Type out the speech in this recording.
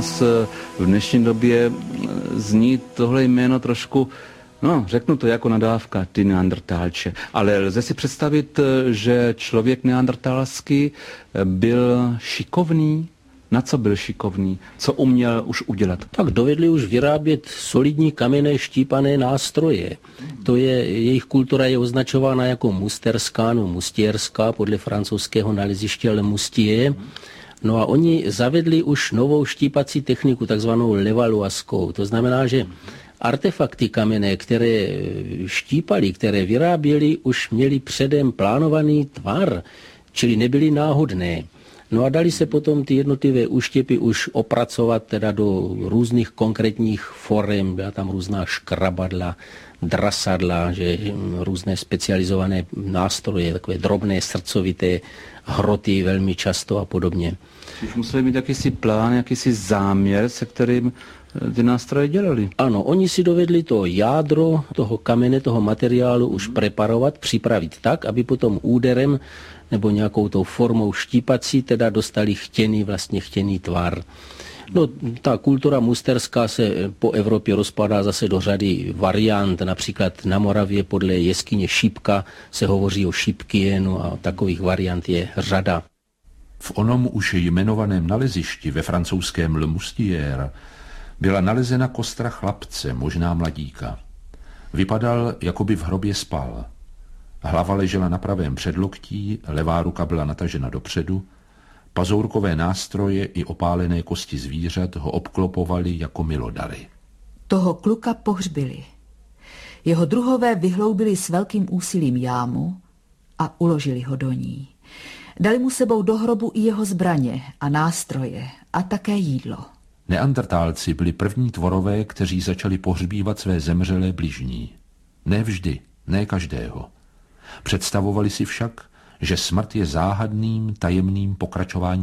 nás v dnešní době zní tohle jméno trošku, no, řeknu to jako nadávka, ty neandrtálče. Ale lze si představit, že člověk neandrtálský byl šikovný. Na co byl šikovný? Co uměl už udělat? Tak dovedli už vyrábět solidní kamenné štípané nástroje. Jejich kultura je označována jako musterská, no mustěrská, podle francouzského naleziště Le Mustier. No a oni zavedli už novou štípací techniku, takzvanou levaluaskou. To znamená, že artefakty kamenné, které štípali, které vyráběli, už měli předem plánovaný tvar, čili nebyly náhodné. No a dali se potom ty jednotlivé úštěpy už opracovat teda do různých konkrétních forem, byla tam různá škrabadla, drasadla, že různé specializované nástroje, takové drobné srdcovité hroty velmi často a podobně. Už museli mít jakýsi plán, jakýsi záměr, se kterým ty nástroje dělali. Ano, oni si dovedli to jádro toho kamene, toho materiálu už preparovat, připravit tak, aby potom úderem nebo nějakou tou formou štípací teda dostali chtěný tvar. No, ta kultura musterská se po Evropě rozpadá zase do řady variant, například na Moravě podle jeskyně Šípka se hovoří o Šípkienu a takových variant je řada. V onom už jmenovaném nalezišti ve francouzském Le Mustier byla nalezena kostra chlapce, možná mladíka. Vypadal, jako by v hrobě spal. Hlava ležela na pravém předloktí, levá ruka byla natažena dopředu, pazourkové nástroje i opálené kosti zvířat ho obklopovaly jako milodary. Toho kluka pohřbili. Jeho druhové vyhloubili s velkým úsilím jámu a uložili ho do ní. Dali mu sebou do hrobu i jeho zbraně a nástroje a také jídlo. Neandertálci byli první tvorové, kteří začali pohřbívat své zemřelé bližní. Ne vždy, ne každého. Představovali si však, že smrt je záhadným, tajemným pokračováním